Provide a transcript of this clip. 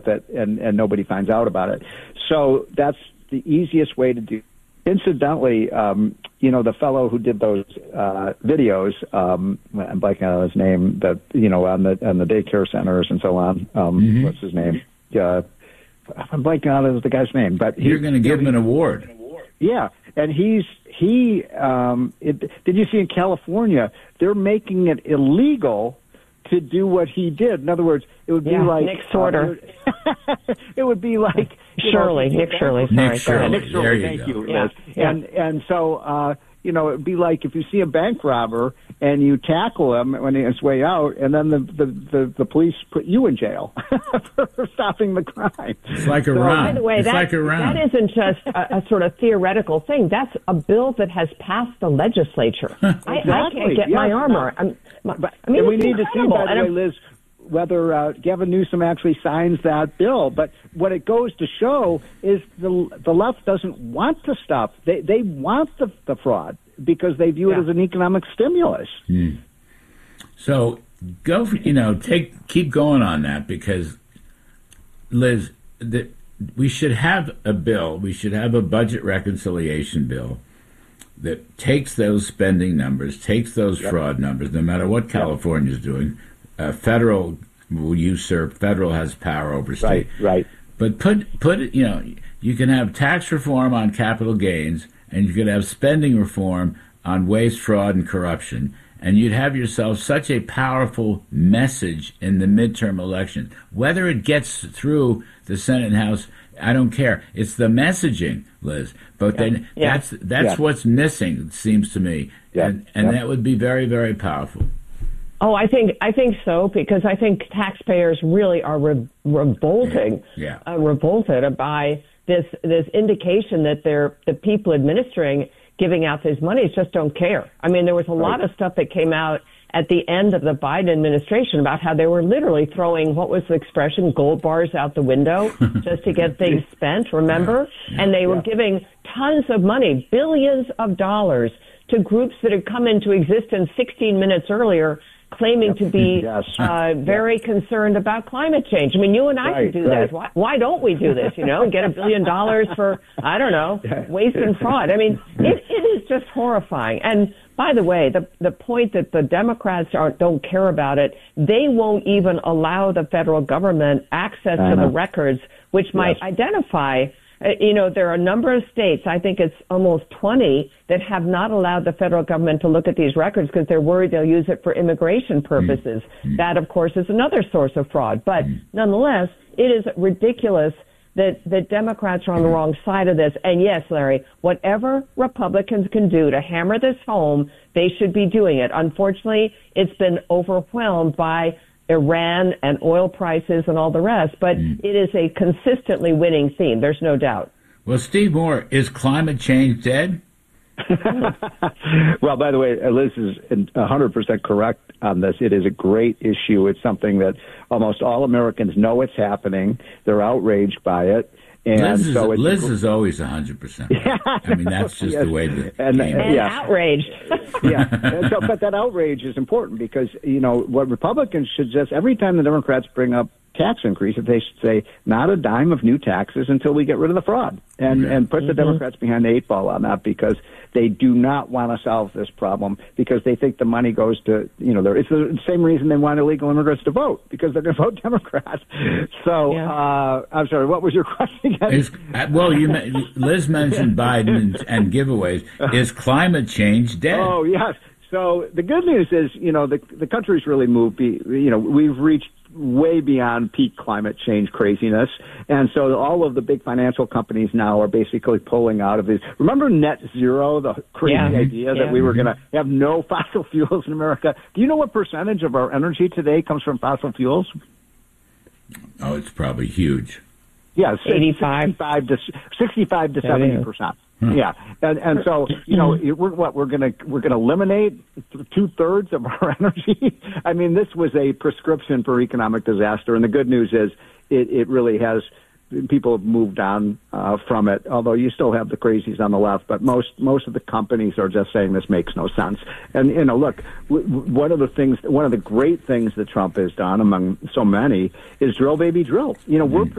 it, and nobody finds out about it. So that's the easiest way to do. Incidentally, the fellow who did those videos, I'm blanking on his name, that on the daycare centers and so on. What's his name? I'm blanking on the guy's name, but you're going to give him an award. Yeah, and did you see in California they're making it illegal to do what he did? In other words, it would be like Nick Sorter. It would be like Nick Shirley. Nick Shirley. Thank you, Liz. Yeah. And so it would be like if you see a bank robber and you tackle him when he's on his way out, and then the police put you in jail for stopping the crime. It's like Iran. By the way, that isn't just a sort of theoretical thing. That's a bill that has passed the legislature. I can't get my arm around. We need to see, by the way, Liz, whether Gavin Newsom actually signs that bill. But what it goes to show is the left doesn't want to stop. They want the fraud because they view it as an economic stimulus. So keep going on that, because, Liz, we should have a bill. We should have a budget reconciliation bill that takes those spending numbers, takes those fraud numbers, no matter what California is doing. Federal will usurp. Federal has power over state. Right. But put it. You can have tax reform on capital gains, and you could have spending reform on waste, fraud, and corruption, and you'd have yourself such a powerful message in the midterm election. Whether it gets through the Senate and House, I don't care. It's the messaging, Liz. But then that's what's missing, it seems to me, and that would be very, very powerful. Oh, I think so, because I think taxpayers really are revolted by this indication that the people administering, giving out these monies, just don't care. I mean, there was a lot of stuff that came out at the end of the Biden administration about how they were literally throwing, what was the expression, gold bars out the window just to get things spent, remember? And they were giving tons of money, billions of dollars, to groups that had come into existence 16 minutes earlier, claiming to be very concerned about climate change. I mean, you and I can do this. Why don't we do this, and get $1 billion for, I don't know, waste and fraud? I mean, it is just horrifying. And by the way, the point that the Democrats don't care about it, they won't even allow the federal government access to the records, which might identify. There are a number of states, I think it's almost 20, that have not allowed the federal government to look at these records because they're worried they'll use it for immigration purposes. That, of course, is another source of fraud. But nonetheless, it is ridiculous that Democrats are on the wrong side of this. And yes, Larry, whatever Republicans can do to hammer this home, they should be doing it. Unfortunately, it's been overwhelmed by Iran and oil prices and all the rest, but it is a consistently winning theme. There's no doubt. Well, Steve Moore, is climate change dead? Well, by the way, Liz is 100% correct on this. It is a great issue. It's something that almost all Americans know it's happening. They're outraged by it. And Liz is always 100%. I mean, that's just the way the and outraged. But that outrage is important because, what Republicans should just, every time the Democrats bring up tax increases, they should say, not a dime of new taxes until we get rid of the fraud. And put the Democrats behind the 8 ball on that, because they do not want to solve this problem, because they think the money goes to, it's the same reason they want illegal immigrants to vote, because they're going to vote Democrat. So, I'm sorry, what was your question again? Liz mentioned Biden and giveaways. Is climate change dead? Oh, yes. So the good news is, the country's really moved. We've reached way beyond peak climate change craziness. And so all of the big financial companies now are basically pulling out of this. Remember net zero, the crazy idea that we were going to have no fossil fuels in America? Do you know what percentage of our energy today comes from fossil fuels? Oh, it's probably huge. Yeah, 65 to 70%. Yeah, and so we're going to eliminate 2/3 of our energy. I mean, this was a prescription for economic disaster, and the good news is it really has people have moved on from it, although you still have the crazies on the left, but most of the companies are just saying this makes no sense. And, look, one of the great things that Trump has done among so many is drill, baby, drill. We're